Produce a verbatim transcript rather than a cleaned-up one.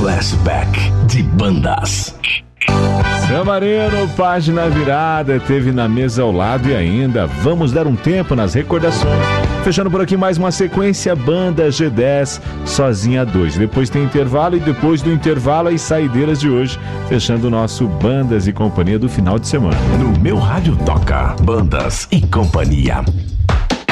Flashback de bandas. Seu Marino, página virada, teve Na Mesa ao Lado e ainda vamos dar um tempo nas recordações. Fechando por aqui mais uma sequência, Banda G dez, Sozinha dois. Depois tem intervalo e depois do intervalo as saideiras de hoje, fechando o nosso Bandas e Companhia do final de semana. No Meu Rádio toca Bandas e Companhia.